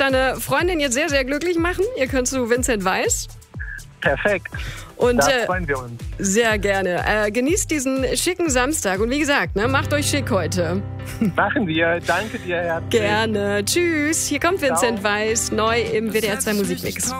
deine Freundin jetzt sehr, sehr glücklich machen. Ihr könnt zu Vincent Weiss. Perfekt. Und Da freuen wir uns. sehr gerne. Genießt diesen schicken Samstag. Und wie gesagt, ne, macht euch schick heute. Machen wir. Danke dir herzlich. Gerne. Tschüss. Hier kommt Vincent Weiss, neu im WDR 2 Musikmix.